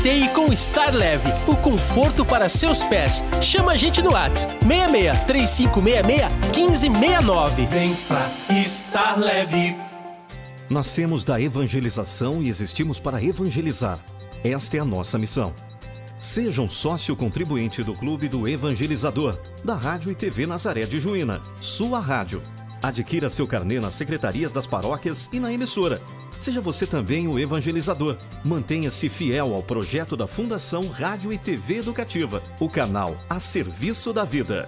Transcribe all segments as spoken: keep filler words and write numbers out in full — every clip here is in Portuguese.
Passeie com Star Leve, o conforto para seus pés. Chama a gente no WhatsApp seis seis três cinco seis seis um cinco seis nove. Vem pra Star Leve. Nascemos da evangelização e existimos para evangelizar. Esta é a nossa missão. Seja um sócio contribuinte do Clube do Evangelizador, da Rádio e T V Nazaré de Juína, sua rádio. Adquira seu carnê nas secretarias das paróquias e na emissora. Seja você também o evangelizador. Mantenha-se fiel ao projeto da Fundação Rádio e T V Educativa, o canal a serviço da vida.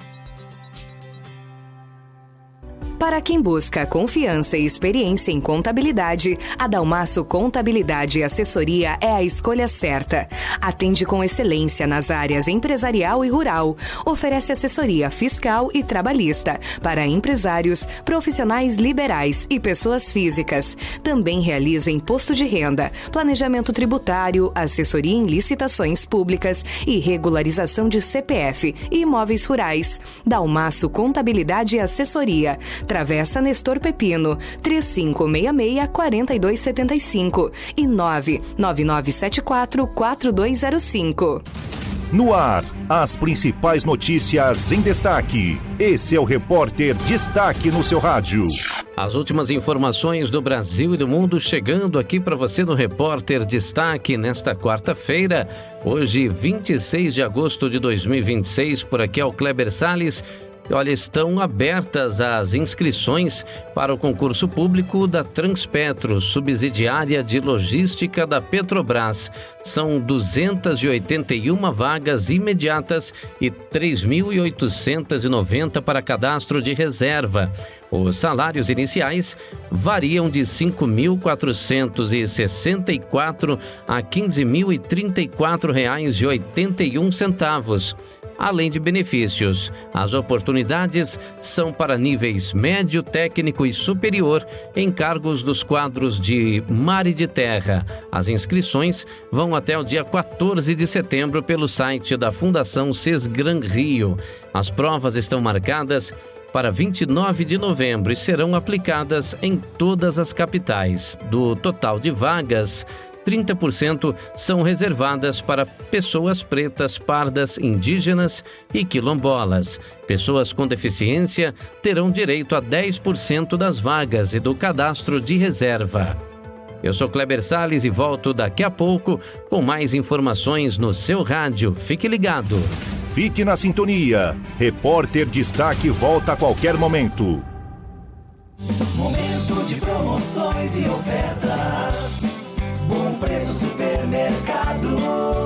Para quem busca confiança e experiência em contabilidade, a Dalmaço Contabilidade e Assessoria é a escolha certa. Atende com excelência nas áreas empresarial e rural. Oferece assessoria fiscal e trabalhista para empresários, profissionais liberais e pessoas físicas. Também realiza imposto de renda, planejamento tributário, assessoria em licitações públicas e regularização de C P F e imóveis rurais. Dalmaço Contabilidade e Assessoria. Travessa Nestor Pepino, três cinco seis seis, quatro dois sete cinco e nove nove nove sete quatro, quatro dois zero cinco. No ar, as principais notícias em destaque. Esse é o Repórter Destaque no seu rádio. As últimas informações do Brasil e do mundo chegando aqui para você no Repórter Destaque nesta quarta-feira, hoje vinte e seis de agosto de dois mil e vinte e seis. Por aqui é o Kleber Salles. Olha, estão abertas as inscrições para o concurso público da Transpetro, subsidiária de logística da Petrobras. São duzentas e oitenta e uma vagas imediatas e três mil oitocentas e noventa para cadastro de reserva. Os salários iniciais variam de cinco mil quatrocentos e sessenta e quatro a quinze mil e trinta e quatro reais e oitenta e um centavos. Além de benefícios, as oportunidades são para níveis médio, técnico e superior em cargos dos quadros de mar e de terra. As inscrições vão até o dia quatorze de setembro pelo site da Fundação Sesgran Rio. As provas estão marcadas para vinte e nove de novembro e serão aplicadas em todas as capitais. Do total de vagas, trinta por cento são reservadas para pessoas pretas, pardas, indígenas e quilombolas. Pessoas com deficiência terão direito a dez por cento das vagas e do cadastro de reserva. Eu sou Kleber Salles e volto daqui a pouco com mais informações no seu rádio. Fique ligado. Fique na sintonia. Repórter Destaque volta a qualquer momento. Momento de promoções e ofertas. Bom Preço Supermercado.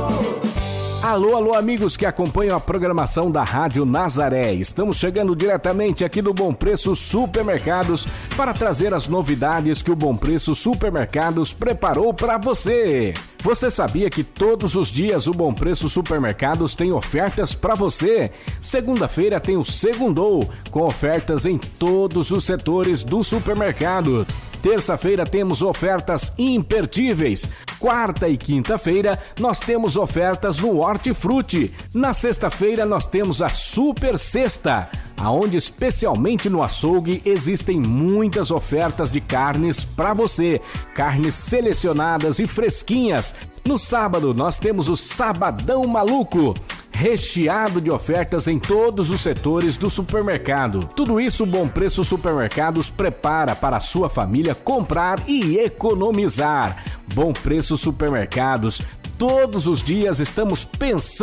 Alô, alô, amigos que acompanham a programação da Rádio Nazaré. Estamos chegando diretamente aqui do Bom Preço Supermercados para trazer as novidades que o Bom Preço Supermercados preparou para você. Você sabia que todos os dias o Bom Preço Supermercados tem ofertas para você? Segunda-feira tem o Segundou, com ofertas em todos os setores do supermercado. Terça-feira temos ofertas imperdíveis. Quarta e quinta-feira nós temos ofertas no Hortifruti. Na sexta-feira nós temos a Super Sexta, aonde especialmente no açougue existem muitas ofertas de carnes para você. Carnes selecionadas e fresquinhas. No sábado nós temos o Sabadão Maluco, recheado de ofertas em todos os setores do supermercado. Tudo isso o Bom Preço Supermercados prepara para a sua família comprar e economizar. Bom Preço Supermercados, todos os dias estamos pensando